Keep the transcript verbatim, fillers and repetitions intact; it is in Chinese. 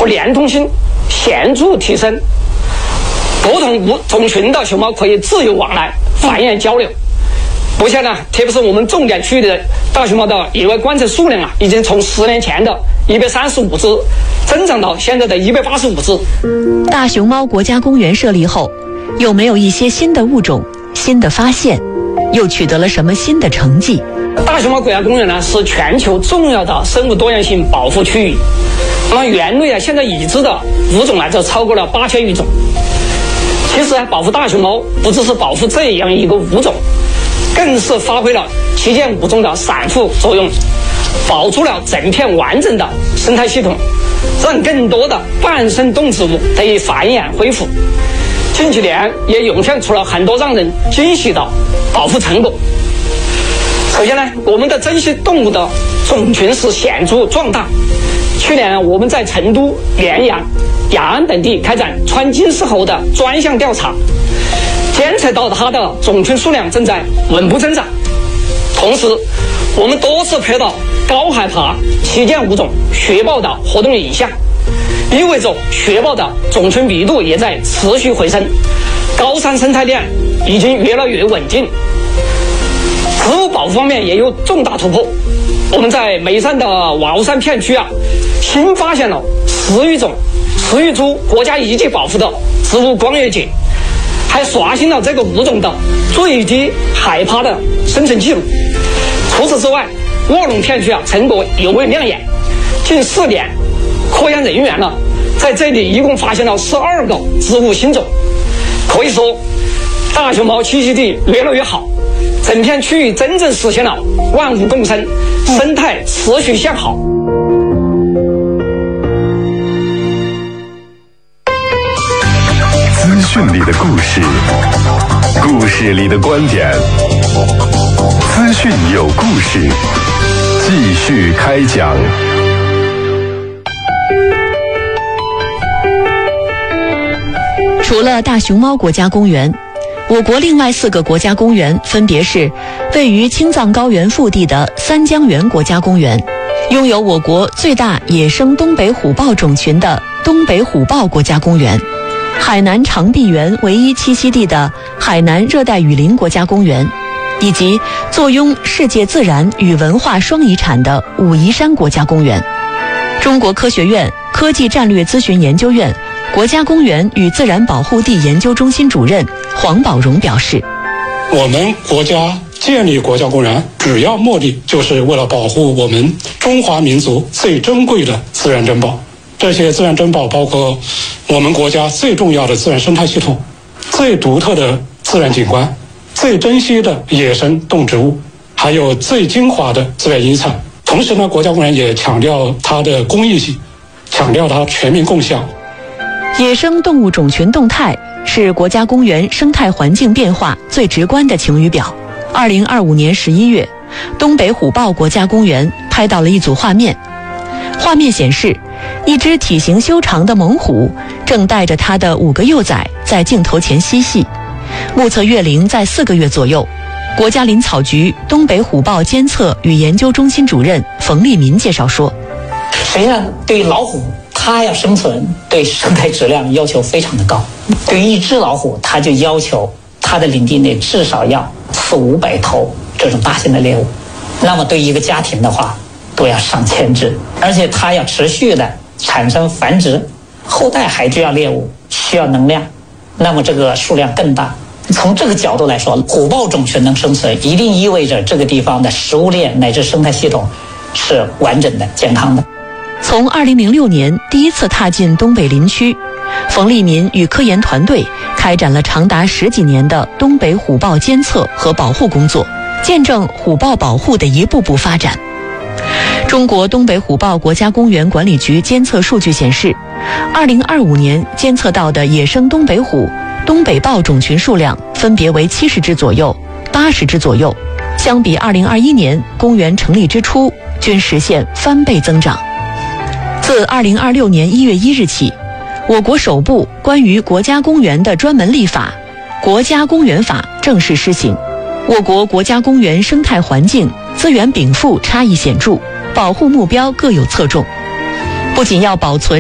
和连通性显著提升，不同物种群的熊猫可以自由往来繁衍交流。目前呢，特别是我们重点区域的大熊猫的野外观测数量啊，已经从十年前的一百三十五只增长到现在的一百八十五只。 大熊猫国家公园设立后，有没有一些新的物种、新的发现，又取得了什么新的成绩？ 大熊猫国家公园呢，是全球重要的生物多样性保护区域。那么园内啊，现在已知的物种来着超过了八千余种。其实啊，保护大熊猫不只是保护这样一个物种，更是发挥了旗舰物种的散护作用，保住了整片完整的生态系统，让更多的半生动植物得以繁衍恢复。近几年也涌现出了很多让人惊喜的保护成果。首先呢，我们的珍稀动物的种群是显著壮大。去年我们在成都、绵阳、雅安等地开展川金丝猴的专项调查，监测到它的种群数量正在稳步增长。同时，我们多次拍到高海拔旗舰物种雪豹的活动影像，意味着雪豹的种群密度也在持续回升，高山生态链已经越来越稳定。植物保护方面也有重大突破，我们在眉山的瓦屋山片区啊，新发现了十余种十余株国家一级保护的植物光叶蕨，还刷新了这个物种的最低海拔的生存记录。除此之外，卧龙片区啊成果尤为亮眼，近四年，科研人员呢在这里一共发现了十二个植物新种。可以说，大熊猫栖息地越来越好，整片区域真正实现了万物共生，生态持续向好。 资讯里的故事，故事里的观点，资讯有故事，继续开讲。 除了大熊猫国家公园，我国另外四个国家公园分别是位于青藏高原腹地的三江源国家公园，拥有我国最大野生东北虎豹种群的东北虎豹国家公园，海南长臂猿唯一栖息地的海南热带雨林国家公园，以及坐拥世界自然与文化双遗产的武夷山国家公园。中国科学院科技战略咨询研究院国家公园与自然保护地研究中心主任黄宝荣表示， 我们国家建立国家公园主要目的就是为了保护我们中华民族最珍贵的自然珍宝。这些自然珍宝包括我们国家最重要的自然生态系统、最独特的自然景观、最珍稀的野生动植物，还有最精华的自然遗产。同时呢，国家公园也强调它的公益性，强调它全民共享。 野生动物种群动态是国家公园生态环境变化最直观的晴雨表。二零二五年十一月，东北虎豹国家公园拍到了一组画面，画面显示，一只体型修长的猛虎正带着它的五个幼崽在镜头前嬉戏，目测月龄在四个月左右。国家林草局东北虎豹监测与研究中心主任冯立民介绍说， 实际上对于老虎，它要生存，对生态质量要求非常的高。对于一只老虎，它就要求它的领地内至少要四五百头这种大型的猎物，那么对于一个家庭的话，都要上千只，而且它要持续的产生繁殖，后代还需要猎物，需要能量，那么这个数量更大。从这个角度来说，虎豹种群能生存，一定意味着这个地方的食物链乃至生态系统是完整的、健康的。 从二零零六年第一次踏进东北林区，冯立民与科研团队开展了长达十几年的东北虎豹监测和保护工作，见证虎豹保护的一步步发展。中国东北虎豹国家公园管理局监测数据显示，二零二五年监测到的野生东北虎、东北豹种群数量分别为七十只左右、八十只左右，相比二零二一年公园成立之初，均实现翻倍增长。自二零二六年一月一日起，我国首部关于国家公园的专门立法《国家公园法》正式施行。我国国家公园生态环境资源禀赋差异显著，保护目标各有侧重，不仅要保存